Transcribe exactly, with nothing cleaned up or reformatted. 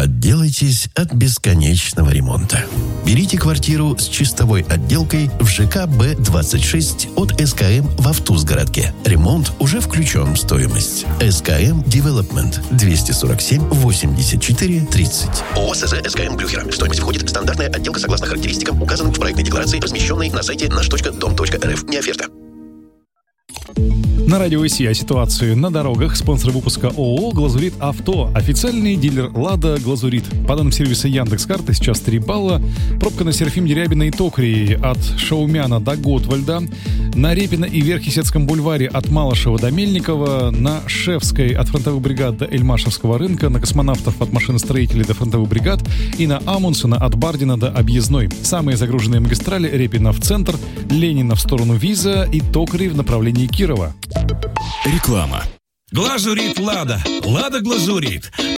Отделайтесь от бесконечного ремонта. Берите квартиру с чистовой отделкой в ЖК Б двадцать шесть от СКМ в Автузгородке. Ремонт уже включен в стоимость. СКМ Development двести сорок семь восемьдесят четыре тридцать. ООО СЗ СКМ Блюхера. В стоимость входит стандартная отделка согласно характеристикам, указанным в проектной декларации, размещенной на сайте наш точка дом точка эр эф. Не оферта. На радио ИСИ о ситуации на дорогах. Спонсор выпуска ООО «Глазурит Авто». Официальный дилер «Лада» «Глазурит». По данным сервиса Яндекс.Карты, сейчас три балла. Пробка на Серафим Дерябина и Токарии от Шаумяна до Готвальда. На Репино и Верхесецком бульваре от Малышева до Мельникова. На Шевской от фронтовых бригад до Эльмашевского рынка. На Космонавтов от машиностроителей до фронтовых бригад. И на Амундсена от Бардина до Объездной. Самые загруженные магистрали: Репино в центр, Ленина в сторону Виза и Токари в направлении Кирова. Реклама. Глазурит Лада. Лада Глазурит.